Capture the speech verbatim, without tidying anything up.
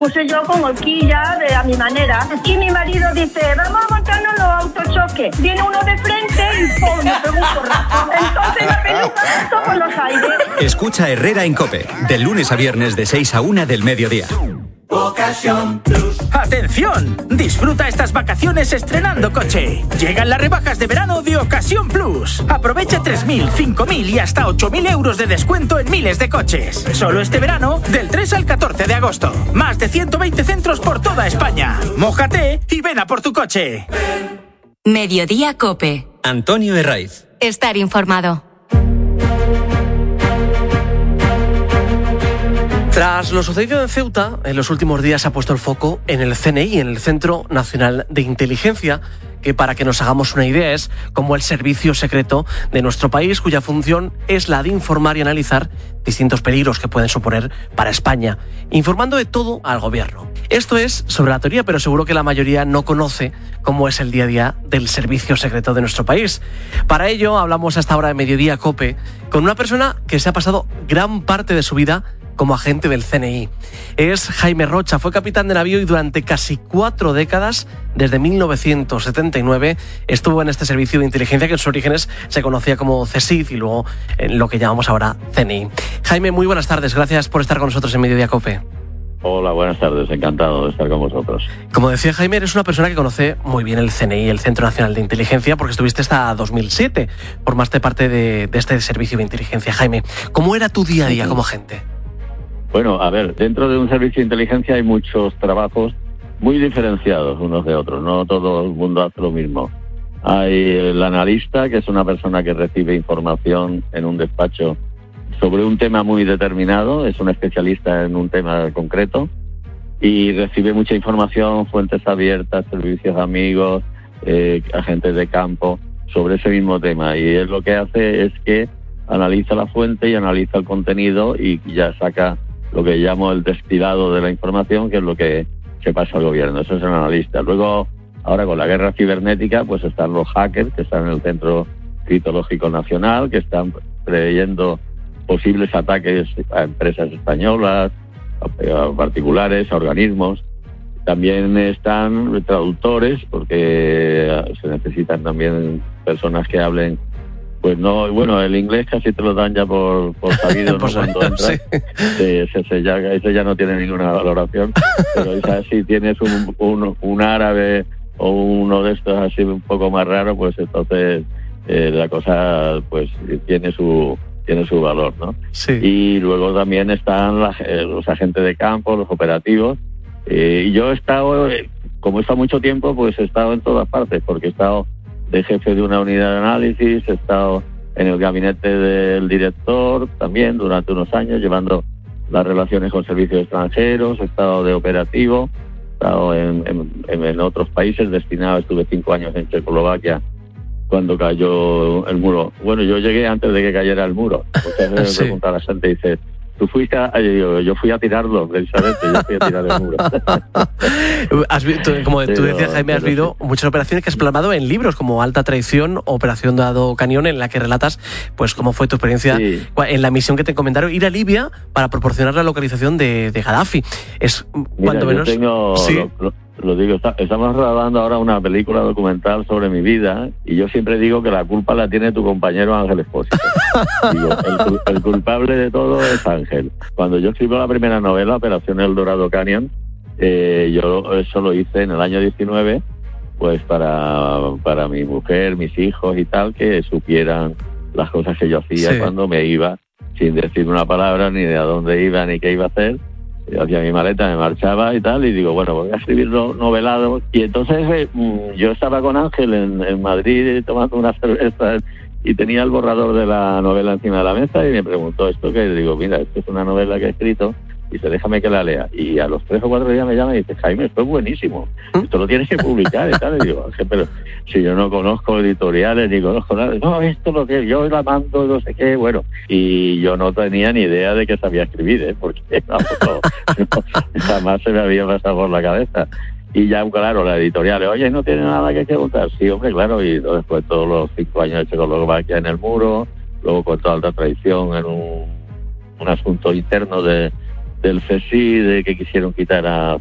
Puse yo con horquilla de a mi manera. Y mi marido dice, vamos a montarnos los autochoques. Viene uno de frente y ¡pum! Me pegó un porrazo. Entonces la peluca saltó por los aires. Escucha Herrera en COPE, de lunes a viernes de seis a una del mediodía. Ocasión Plus. ¡Atención! Disfruta estas vacaciones estrenando coche. Llegan las rebajas de verano de Ocasión Plus. Aprovecha tres mil, cinco mil y hasta ocho mil euros de descuento en miles de coches. Solo este verano, del tres al catorce de agosto. Más de ciento veinte centros por toda España. Mójate y ven a por tu coche. Mediodía COPE. Antonio Herraiz. Estar informado. Tras lo sucedido en Ceuta, en los últimos días se ha puesto el foco en el C N I, en el Centro Nacional de Inteligencia, que para que nos hagamos una idea es como el servicio secreto de nuestro país, cuya función es la de informar y analizar distintos peligros que pueden suponer para España, informando de todo al gobierno. Esto es sobre la teoría, pero seguro que la mayoría no conoce cómo es el día a día del servicio secreto de nuestro país. Para ello hablamos a esta hora de Mediodía COPE con una persona que se ha pasado gran parte de su vida como agente del C N I. Es Jaime Rocha, fue capitán de navío y durante casi cuatro décadas, desde mil novecientos setenta y nueve, estuvo en este servicio de inteligencia que en sus orígenes se conocía como C S I D y luego en lo que llamamos ahora C N I. Jaime, muy buenas tardes, gracias por estar con nosotros en Mediodía COPE. Hola, buenas tardes, encantado de estar con vosotros. Como decía Jaime, eres una persona que conoce muy bien el C N I, el Centro Nacional de Inteligencia, porque estuviste hasta dos mil siete, formaste parte de, de este servicio de inteligencia. Jaime, ¿cómo era tu día a día como agente? Bueno, a ver, dentro de un servicio de inteligencia hay muchos trabajos muy diferenciados unos de otros, no todo el mundo hace lo mismo. Hay el analista, que es una persona que recibe información en un despacho sobre un tema muy determinado, es un especialista en un tema concreto y recibe mucha información, fuentes abiertas, servicios amigos, eh, agentes de campo, sobre ese mismo tema. Y él lo que hace es que analiza la fuente y analiza el contenido y ya saca lo que llamo el destilado de la información, que es lo que, que pasa al gobierno. Eso es el analista. Luego, ahora con la guerra cibernética, pues están los hackers, que están en el Centro Criptológico Nacional, que están preveyendo posibles ataques a empresas españolas, a, a particulares, a organismos. También están traductores, porque se necesitan también personas que hablen. Pues no, bueno, el inglés casi te lo dan ya por, por sabido, ¿no? Cuando entras, sí. ese, ese, ya, ese ya no tiene ninguna valoración, pero esa, si tienes un, un, un árabe o uno de estos así un poco más raro, pues entonces eh, la cosa pues tiene su tiene su valor, ¿no? Sí. Y luego también están la, eh, los agentes de campo, los operativos, eh, y yo he estado, eh, como he estado mucho tiempo, pues he estado en todas partes, porque he estado de jefe de una unidad de análisis, he estado en el gabinete del director también durante unos años, llevando las relaciones con servicios extranjeros, he estado de operativo, he estado en, en, en otros países, destinado, estuve cinco años en Checoslovaquia cuando cayó el muro. Bueno, yo llegué antes de que cayera el muro, porque me sí. pregunta a la gente, dice, tú fuiste a, yo, yo fui a tirarlo, precisamente, yo fui a tirar el muro. Has visto, como pero, tú decías, Jaime, has visto sí. muchas operaciones que has plasmado en libros, como Alta Traición, Operación Dado Cañón, en la que relatas pues cómo fue tu experiencia sí. en la misión que te encomendaron, ir a Libia para proporcionar la localización de, de Gaddafi. Es Mira, cuando menos... Tengo, ¿sí? lo, lo, lo digo, está, estamos grabando ahora una película documental sobre mi vida y yo siempre digo que la culpa la tiene tu compañero Ángel Expósito. Digo, el, el culpable de todo es Ángel. Cuando yo escribo la primera novela, Operación El Dorado Canyon, eh, yo eso lo hice en el año diecinueve, pues para, para mi mujer, mis hijos y tal, que supieran las cosas que yo hacía sí. cuando me iba, sin decir una palabra, ni de a dónde iba, ni qué iba a hacer. Yo hacía mi maleta, me marchaba y tal, y digo, bueno, voy a escribirlo novelado. Y entonces eh, yo estaba con Ángel en, en Madrid tomando una cerveza y tenía el borrador de la novela encima de la mesa y me preguntó esto, que digo, mira, esto es una novela que he escrito, y dice, déjame que la lea. Y a los tres o cuatro días me llama y dice, Jaime, esto es buenísimo, esto lo tienes que publicar y tal. Y digo, Ángel, pero si yo no conozco editoriales ni conozco nada, no, esto es lo que yo la mando, no sé qué, bueno. Y yo no tenía ni idea de que sabía escribir, ¿eh? Porque no, no, no, jamás se me había pasado por la cabeza. Y ya, claro, la editorial, oye, no tiene nada que preguntar. Sí, hombre, claro, y después todos los cinco años de Checoslovaquia en el muro, luego con toda alta traición en un, un asunto interno de del C S I, de que quisieron quitar a